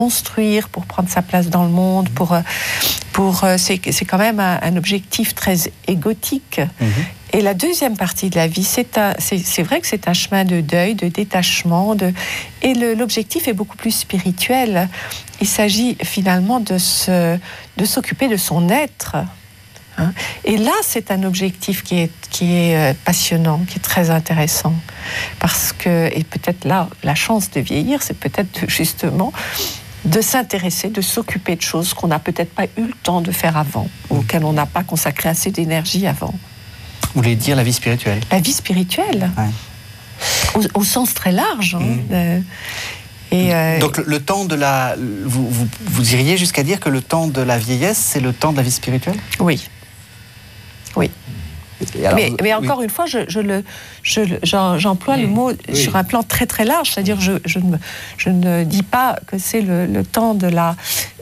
construire, pour prendre sa place dans le monde, c'est quand même un objectif très égotique. Et la deuxième partie de la vie, c'est vrai que c'est un chemin de deuil, de détachement, et l'objectif est beaucoup plus spirituel. Il s'agit finalement de s'occuper de son être. Et là, c'est un objectif qui est passionnant, qui est très intéressant. Parce que, et peut-être là, la chance de vieillir, c'est peut-être justement de s'intéresser, de s'occuper de choses qu'on n'a peut-être pas eu le temps de faire avant, auxquelles on n'a pas consacré assez d'énergie avant. Vous voulez dire la vie spirituelle ? La vie spirituelle, au sens très large. Donc le temps de la... Vous iriez jusqu'à dire que le temps de la vieillesse, c'est le temps de la vie spirituelle ? Oui. Alors, mais encore une fois, j'emploie le mot sur un plan très très large, c'est-à-dire je ne dis pas que c'est le temps de la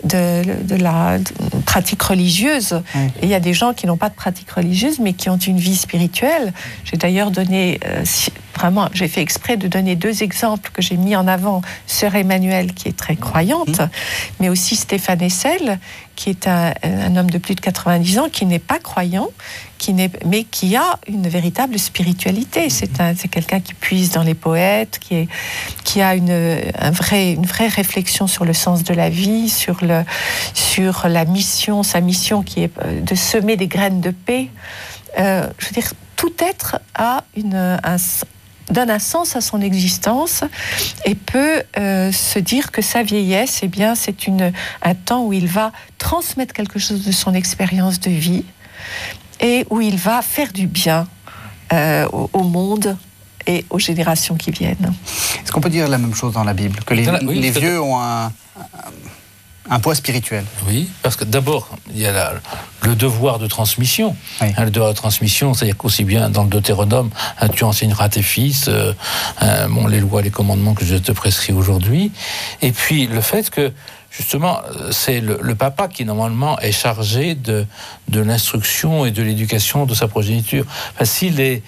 pratique religieuse. Et il y a des gens qui n'ont pas de pratique religieuse, mais qui ont une vie spirituelle. J'ai d'ailleurs donné, j'ai fait exprès de donner 2 exemples que j'ai mis en avant. Sœur Emmanuelle, qui est très croyante, mais aussi Stéphane Hessel, qui est un homme de plus de 90 ans, qui n'est pas croyant, mais qui a une véritable spiritualité. C'est quelqu'un qui puise dans les poètes, qui a une vraie réflexion sur le sens de la vie, sur la mission, sa mission qui est de semer des graines de paix. Je veux dire, tout être donne un sens à son existence et peut se dire que sa vieillesse, c'est un temps où il va transmettre quelque chose de son expérience de vie et où il va faire du bien au monde et aux générations qui viennent. Est-ce qu'on peut dire la même chose dans la Bible ? Que les vieux ont un poids spirituel. Oui, parce que d'abord, il y a le devoir de transmission. Le devoir de transmission, c'est-à-dire qu'aussi bien dans le Deutéronome, tu enseigneras à tes fils les lois, les commandements que je te prescris aujourd'hui. Et puis le fait que, justement, c'est le papa qui, normalement, est chargé de l'instruction et de l'éducation de sa progéniture. Enfin, si les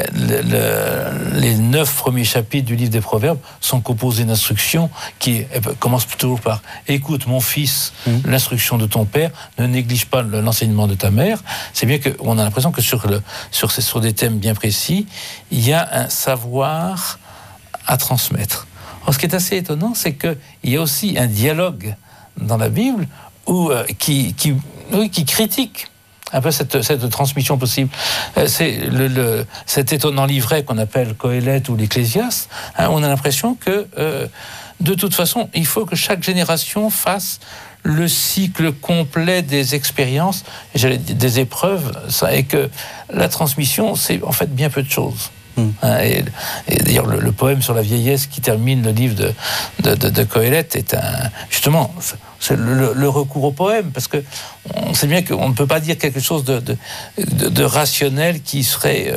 9 premiers chapitres du livre des Proverbes sont composés d'instructions qui commencent toujours par « Écoute, mon fils, l'instruction de ton père, ne néglige pas l'enseignement de ta mère », c'est bien qu'on a l'impression que sur des thèmes bien précis, il y a un savoir à transmettre. Alors, ce qui est assez étonnant, c'est qu'il y a aussi un dialogue dans la Bible qui critique un peu cette transmission possible. C'est cet étonnant livret qu'on appelle Coëlette ou l'Ecclésiaste. On a l'impression que, de toute façon, il faut que chaque génération fasse le cycle complet des expériences, des épreuves, et que la transmission, c'est en fait bien peu de choses. Et d'ailleurs le poème sur la vieillesse qui termine le livre de Coëlette est justement c'est le recours au poème, parce que on sait bien qu'on ne peut pas dire quelque chose de rationnel qui serait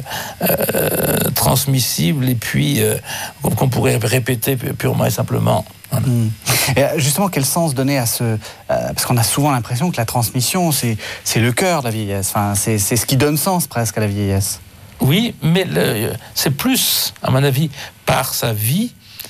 transmissible et puis qu'on pourrait répéter purement et simplement. Voilà. Et justement, quel sens donner à parce qu'on a souvent l'impression que la transmission, c'est le cœur de la vieillesse. Enfin, c'est ce qui donne sens presque à la vieillesse. Oui, mais c'est plus, à mon avis, par sa vie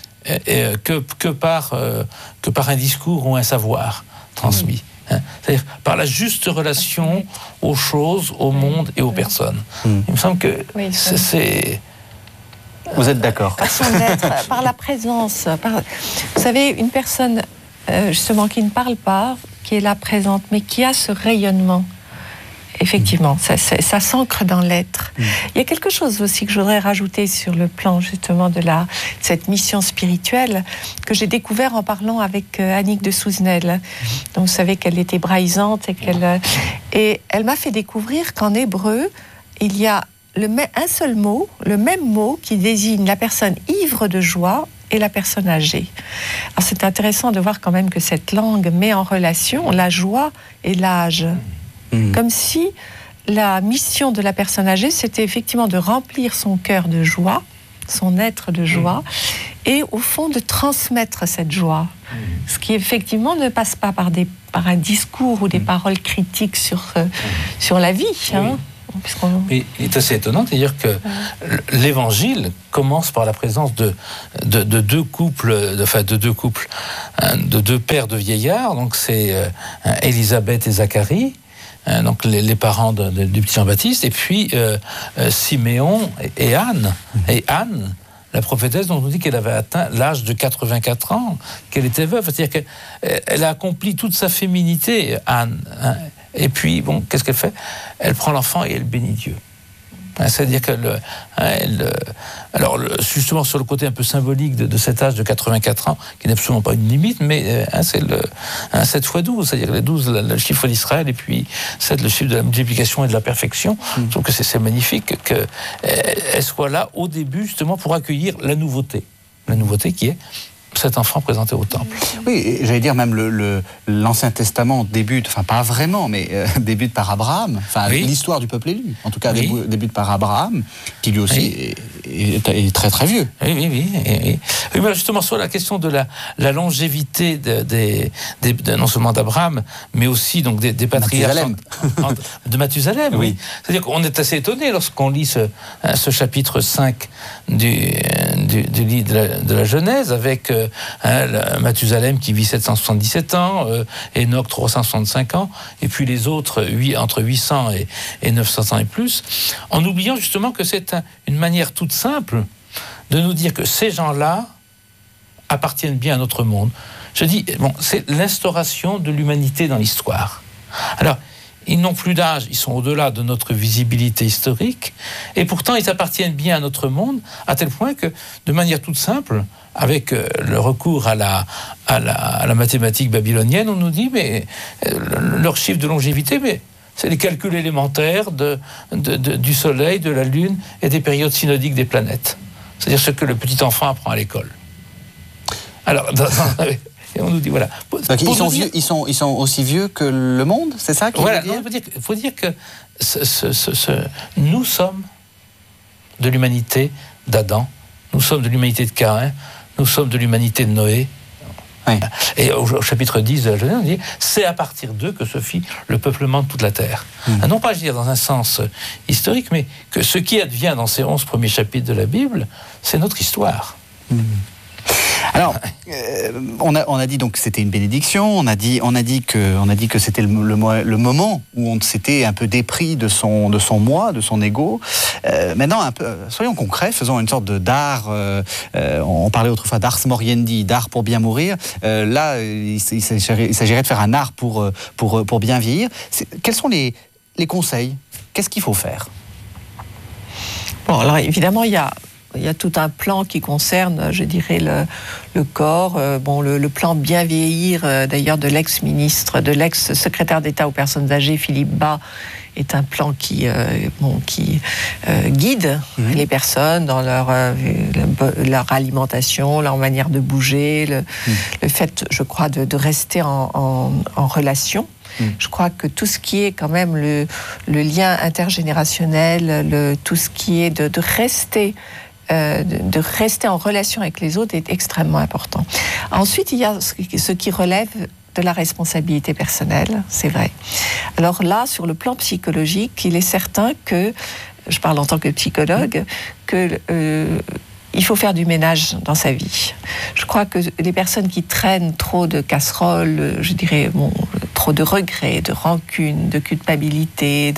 que par un discours ou un savoir transmis. C'est-à-dire par la juste relation aux choses, au monde et aux personnes. Il me semble que c'est... Vous êtes d'accord ? Par son être, par la présence. Vous savez, une personne justement qui ne parle pas, qui est là présente, mais qui a ce rayonnement. Effectivement, ça s'ancre dans l'être. Il y a quelque chose aussi que je voudrais rajouter sur le plan justement de cette mission spirituelle que j'ai découvert en parlant avec Annick de Souzenel. Donc vous savez qu'elle est hébraïsante et elle m'a fait découvrir qu'en hébreu, il y a un seul mot, le même mot qui désigne la personne ivre de joie et la personne âgée. Alors c'est intéressant de voir quand même que cette langue met en relation la joie et l'âge. Comme si la mission de la personne âgée, c'était effectivement de remplir son cœur de joie, son être de joie, et au fond de transmettre cette joie. Ce qui effectivement ne passe pas par un discours ou des paroles critiques sur la vie. Mais il est assez étonnant de dire que l'Évangile commence par la présence de deux couples, de deux pères de vieillards, donc c'est Élisabeth et Zacharie, donc les parents du petit Jean-Baptiste, et puis Siméon et Anne. Et Anne, la prophétesse, dont on dit qu'elle avait atteint l'âge de 84 ans, qu'elle était veuve, c'est-à-dire qu'elle a accompli toute sa féminité, Anne. Et puis, bon, qu'est-ce qu'elle fait? Elle prend l'enfant et elle bénit Dieu. C'est-à-dire que alors justement sur le côté un peu symbolique de cet âge de 84 ans, qui n'est absolument pas une limite, mais c'est 7 x 12, c'est-à-dire les 12, le chiffre d'Israël, et puis 7, le chiffre de la multiplication et de la perfection. Je trouve que c'est magnifique qu'elle soit là au début, justement, pour accueillir la nouveauté qui est cet enfant présenté au temple. Oui, j'allais dire même l'Ancien Testament débute, enfin pas vraiment, mais débute par Abraham, enfin oui. L'histoire du peuple élu, en tout cas oui. Débute par Abraham, qui lui aussi est très très vieux. Oui, mais justement sur la question de la longévité non seulement d'Abraham, mais aussi donc des patriarches de Mathusalem. Oui. C'est-à-dire qu'on est assez étonné lorsqu'on lit ce chapitre 5 du livre de la Genèse, avec Mathusalem qui vit 777 ans, Enoch 365 ans, et puis les autres entre 800 et 900 ans et plus, en oubliant justement que c'est une manière toute simple de nous dire que ces gens-là appartiennent bien à notre monde. Je dis, bon, c'est l'instauration de l'humanité dans l'histoire. Alors, ils n'ont plus d'âge, ils sont au-delà de notre visibilité historique, et pourtant ils appartiennent bien à notre monde, à tel point que, de manière toute simple, avec le recours à la mathématique babylonienne, on nous dit, mais leur chiffre de longévité, mais c'est les calculs élémentaires du Soleil, de la Lune et des périodes synodiques des planètes. C'est-à-dire ce que le petit enfant apprend à l'école. Alors, et on nous dit, voilà. Donc ils sont aussi vieux que le monde, c'est ça qu'il voilà, veut dire ? Il faut dire que nous sommes de l'humanité d'Adam, nous sommes de l'humanité de Caïn, nous sommes de l'humanité de Noé. Oui. Et au chapitre 10 de la Genèse, on dit c'est à partir d'eux que se fit le peuplement de toute la terre. Non pas, je veux dire, dans un sens historique, mais que ce qui advient dans ces 11 premiers chapitres de la Bible, c'est notre histoire. Alors, on a dit donc que c'était une bénédiction. On a dit que c'était le moment où on s'était un peu dépris de son moi, de son ego. Maintenant, un peu, soyons concrets, faisons une sorte d'art. On parlait autrefois d'ars moriendi, d'art pour bien mourir. Là, il s'agirait de faire un art pour bien vieillir. Quels sont les conseils? Qu'est-ce qu'il faut faire? Bon, alors évidemment, il y a tout un plan qui concerne, je dirais, le corps. Le plan bien vieillir, d'ailleurs, de l'ex-ministre, de l'ex-secrétaire d'État aux personnes âgées, Philippe Bas, est un plan qui guide les personnes dans leur alimentation, leur manière de bouger, le fait, je crois, de rester en relation. Je crois que tout ce qui est quand même le lien intergénérationnel, tout ce qui est de rester en relation avec les autres est extrêmement important. Ensuite, il y a ce qui relève de la responsabilité personnelle, c'est vrai. Alors là, sur le plan psychologique, il est certain que, je parle en tant que psychologue, que il faut faire du ménage dans sa vie. Je crois que les personnes qui traînent trop de casseroles, je dirais, trop de regrets, de rancune, de culpabilité,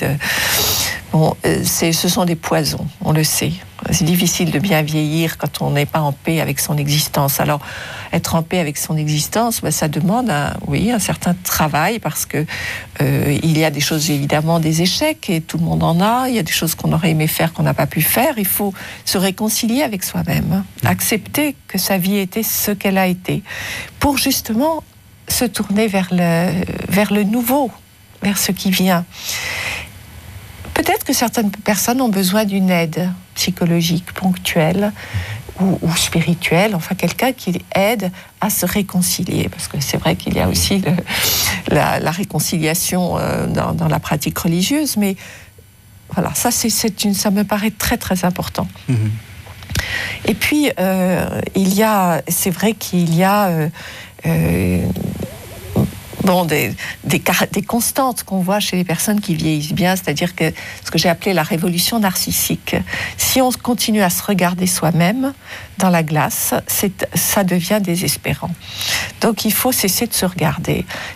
ce sont des poisons, on le sait. C'est difficile de bien vieillir quand on n'est pas en paix avec son existence. Alors, être en paix avec son existence, ça demande un certain travail, parce que il y a des choses, évidemment, des échecs, et tout le monde en a. Il y a des choses qu'on aurait aimé faire, qu'on n'a pas pu faire. Il faut se réconcilier avec soi-même, accepter que sa vie était ce qu'elle a été, pour justement se tourner vers le nouveau, vers ce qui vient. Peut-être que certaines personnes ont besoin d'une aide psychologique ponctuelle ou spirituelle, enfin quelqu'un qui aide à se réconcilier, parce que c'est vrai qu'il y a aussi la réconciliation dans la pratique religieuse, mais voilà, ça ça me paraît très très important. Et puis c'est vrai qu'il y a bon, des constantes qu'on voit chez les personnes qui vieillissent bien, c'est-à-dire que ce que j'ai appelé la révolution narcissique. Si on continue à se regarder soi-même dans la glace, ça devient désespérant. Donc il faut cesser de se regarder.